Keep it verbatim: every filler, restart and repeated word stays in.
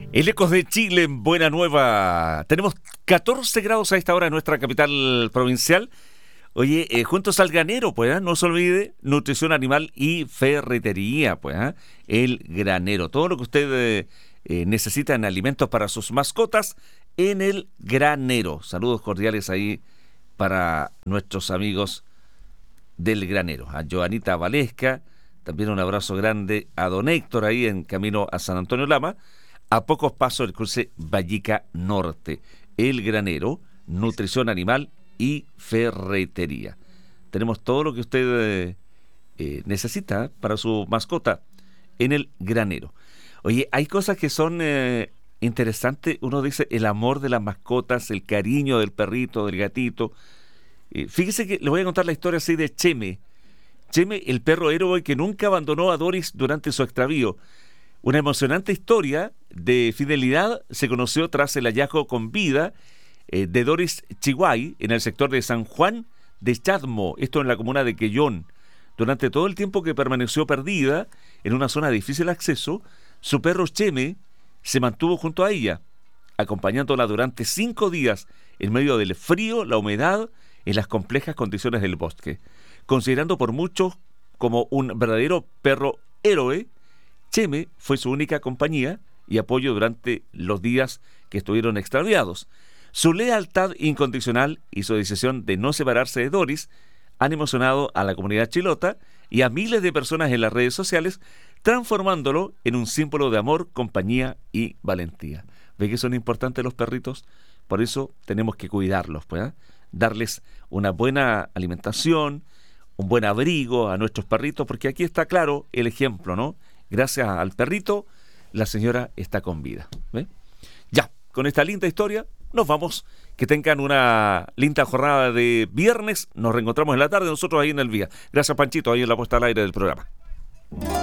El Ecos de Chile en Buena Nueva. Tenemos catorce grados a esta hora en nuestra capital provincial. Oye, eh, juntos al granero, pues, ¿eh? No se olvide, nutrición animal y ferretería, pues, ¿eh? El Granero. Todo lo que usted eh, eh, necesita en alimentos para sus mascotas en el Granero. Saludos cordiales ahí para nuestros amigos del Granero. A Joanita Valesca, también un abrazo grande a don Héctor ahí en camino a San Antonio Lama. A pocos pasos del cruce Vallica Norte. El Granero, nutrición animal y ferretería. Tenemos todo lo que usted eh, eh, necesita para su mascota en el Granero. Oye, hay cosas que son eh, interesantes. Uno dice el amor de las mascotas, el cariño del perrito, del gatito. Eh, fíjese que le voy a contar la historia así de Cheme. Cheme, el perro héroe que nunca abandonó a Doris durante su extravío. Una emocionante historia de fidelidad se conoció tras el hallazgo con vida eh, de Doris Chihuay en el sector de San Juan de Chadmo, esto en la comuna de Quellón. Durante todo el tiempo que permaneció perdida en una zona de difícil acceso, su perro Cheme se mantuvo junto a ella, acompañándola durante cinco días en medio del frío, la humedad, en las complejas condiciones del bosque. Considerando por muchos como un verdadero perro héroe, Cheme fue su única compañía y apoyo durante los días que estuvieron extraviados. Su lealtad incondicional y su decisión de no separarse de Doris han emocionado a la comunidad chilota y a miles de personas en las redes sociales, transformándolo en un símbolo de amor, compañía y valentía. ¿Ve que son importantes los perritos? Por eso tenemos que cuidarlos, pues, ¿eh? Darles una buena alimentación, un buen abrigo a nuestros perritos, porque aquí está claro el ejemplo, ¿no? Gracias al perrito, la señora está con vida. ¿Ve? Ya, con esta linda historia, nos vamos. Que tengan una linda jornada de viernes. Nos reencontramos en la tarde, nosotros ahí en el Vía. Gracias, Panchito, ahí en la puesta al aire del programa.